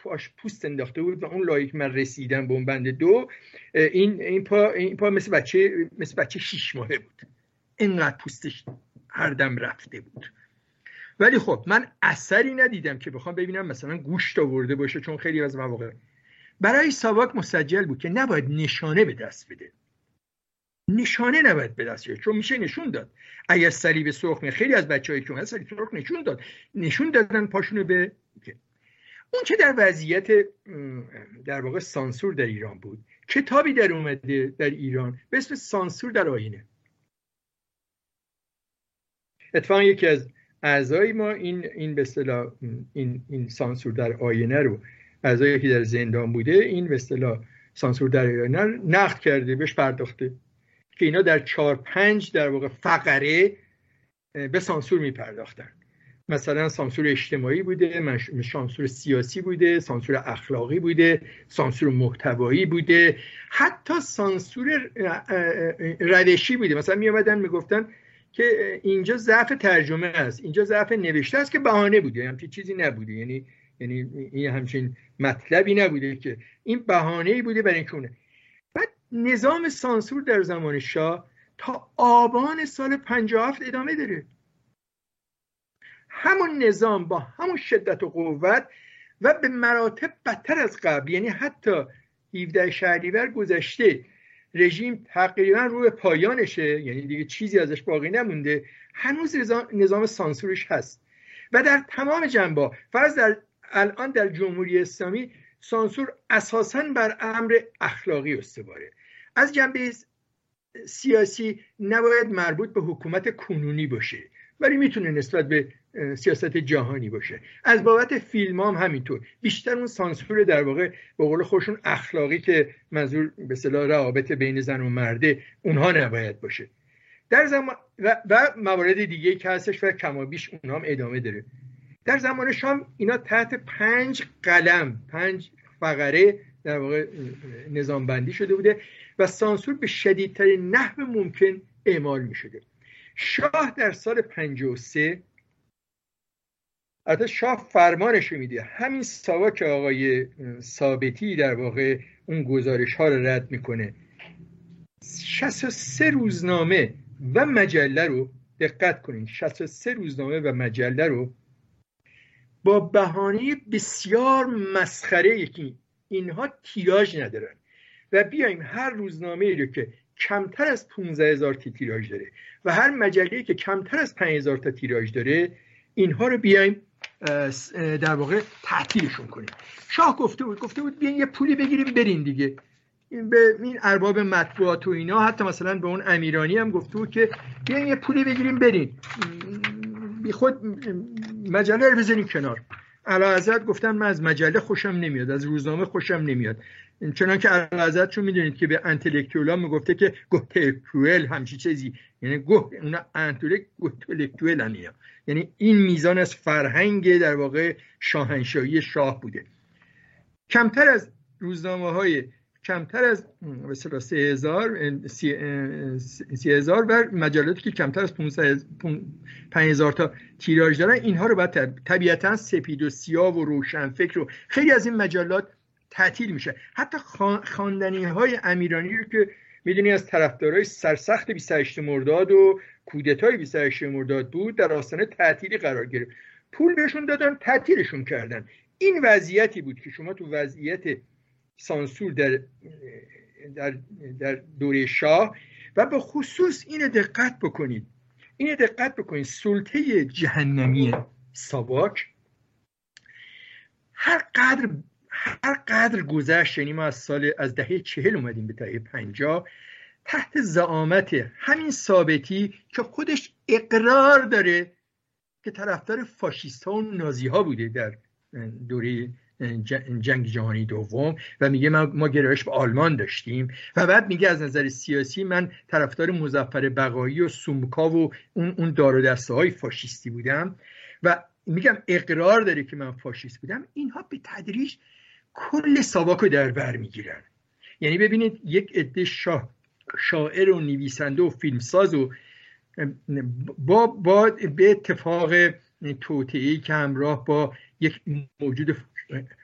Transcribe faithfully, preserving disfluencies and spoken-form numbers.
پاش پوست انداخته بود و اون لایه که من رسیدم به اون بند دو، این این پا این پا مثل بچه مثل بچه شش ماهه بود، اینقدر پوستش هر دم رفته بود. ولی خب من اثری ندیدم که بخوام ببینم مثلا گوشت آورده باشه، چون خیلی از مواقع برای ساواک مسجل بود که نباید نشانه به دست بده، نشانه نباید به دست بیاره، چون میشه نشون داد. اگر صلیب سرخ می خیلی از بچه‌ای که صلیب سرخ نشون داد نشون دادن پاشونو به اون که در وضعیت در واقع سانسور در ایران بود. کتابی در اومده در ایران به اسم سانسور در آینه. اتفاقا یکی از اعضای ما این این به اصطلاح این این سانسور در آینه رو، اعضایی که در زندان بوده، این به اصطلاح سانسور در آینه نقد کرده، بهش پرداخته که اینا در چهار پنج در واقع فقره به سانسور میپرداختن. مثلا سانسور اجتماعی بوده، سانسور سیاسی بوده، سانسور اخلاقی بوده، سانسور محتوایی بوده، حتی سانسور روشی بوده. مثلا می اومدن میگفتن که اینجا ضعف ترجمه است، اینجا ضعف نوشته است، که بهانه بوده، همچین چیزی نبوده. یعنی یعنی این همچین مطلبی نبوده، که این بهانه‌ای بوده برای اینکه. بعد نظام سانسور در زمان شاه تا آبان سال پنجاه و هفت ادامه داره. همون نظام با همون شدت و قوت و به مراتب بدتر از قبل. یعنی حتی هفدهم شهریور گذشته، رژیم تقریبا رو به پایانشه، یعنی دیگه چیزی ازش باقی نمونده، هنوز نظام سانسورش هست. و در تمام جنبه‌ها، فرض در الان در جمهوری اسلامی سانسور اساساً بر امر اخلاقی استواره. از جنبه سیاسی نباید مربوط به حکومت کنونی باشه، ولی میتونه نسبت به سیاست جهانی باشه. از بابت فیلم هم همینطور، بیشتر اون سانسور در واقع به قول خودشون اخلاقی، که منظور به اصطلاح روابط بین زن و مرده، اونها نباید باشه. در زمان و, و موارد دیگه که هستش و کمابیش اونها هم ادامه داره. در زمان شام اینا تحت پنج قلم، پنج فقره در واقع نظام بندی شده بوده و سانسور به شدیدترین نحو ممکن اعمال می شده. شاه در سال پنجاه و سه، البته شاه فرمانش میده، همین ساواک آقای ثابتی در واقع اون گزارش ها رو رد میکنه، شصت و سه روزنامه و مجله رو، دقت کنین، شصت و سه روزنامه و مجله رو با بهانه بسیار مسخره که اینها تیراژ ندارن و بیایم هر روزنامه‌ای رو که کمتر از پانزده هزار تا تیراژ داره و هر مجله‌ای که کمتر از پنج هزار تا تیراژ داره، اینها رو بیایم در واقع تعطیلشون کنیم. شاه گفته بود گفته بود بیاین یه پولی بگیریم برین دیگه. این به این ارباب مطبوعات و اینا، حتی مثلا به اون امیرانی هم گفته بود که بیاین یه پولی بگیریم برین، بی خود مجله رو بزنین کنار. اعلیحضرت گفتن من از مجله خوشم نمیاد، از روزنامه خوشم نمیاد، چنان که اعلیحضرت چون میدونید که به انتلکتوئلا میگفته که گوتلکتوئل همچی چیزی، یعنی گوه اونا انتلکتوئل انیا، یعنی این میزان از فرهنگ در واقع شاهنشاهی شاه بوده. کمتر از روزنامه های کمتر از مثلا سه هزار سی هزار و مجلاتی که کمتر از پنج هزار تا تیراژ دارن، اینها رو باید طبیعتا سپید و سیاه و روشنفکر و خیلی از این مجلات تعطیل میشه. حتی خواندنی های امیرانی رو که میدونی از طرفدارای سرسخت بیست و هشتم مرداد و کودتای بیست و هشتم مرداد بود، در آستانه تعطیلی قرار گرفت، پول بهشون دادن تعطیلشون کردن. این وضعیتی بود که شما تو وضعیت سانسور در در در دوره شاه، و به خصوص اینو دقت بکنید اینو دقت بکنید سلطه جهنمی ساواک هر قدر هر قدر گذشت، یعنی ما از سال از دهه چهل اومدیم به دهه پنجاه، تحت زعامت همین ثابتی که خودش اقرار داره که طرفدار فاشیست ها و نازی ها بوده در دوره جنگ جهانی دوم و میگه ما, ما گرایش به آلمان داشتیم، و بعد میگه از نظر سیاسی من طرفدار مظفر بقایی و سومکا و اون اون دار و دسته های فاشیستی بودم و میگم اقرار داره که من فاشیست بودم. اینها به تدریج کل ساواک رو در بر میگیرن. یعنی ببینید یک عده شاه شاعر و نویسنده و فیلمساز و با, با به اتفاق توطئه‌ای که همراه با یک موجود